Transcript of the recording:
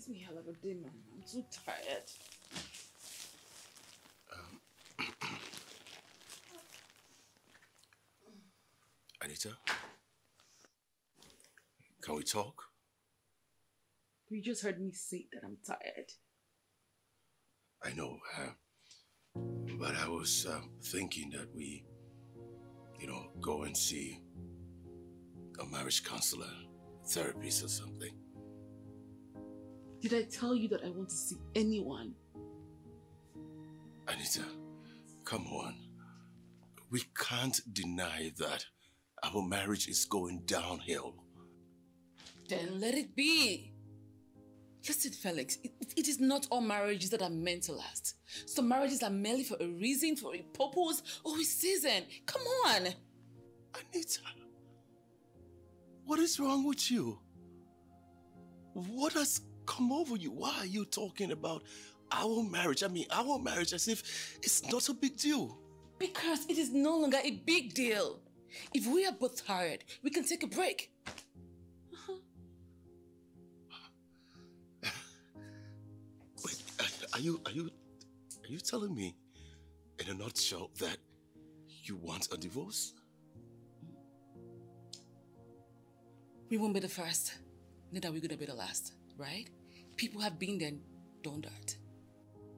It's me hell of a day, man. I'm too tired. Anita? Can we talk? You just heard me say that I'm tired. I know, but I was thinking that we, go and see a marriage counselor, therapist or something. Did I tell you that I want to see anyone? Anita, come on. We can't deny that our marriage is going downhill. Then let it be. Listen, Felix, it is not all marriages that are meant to last. Some marriages are merely for a reason, for a purpose, or a season. Come on. Anita, what is wrong with you? What has come over you? Why are you talking about our marriage? I mean, our marriage as if it's not a big deal. Because it is no longer a big deal. If we are both tired, we can take a break. Wait, are you telling me in a nutshell that you want a divorce? We won't be the first, neither are we going to be the last, right? People have been there and done that.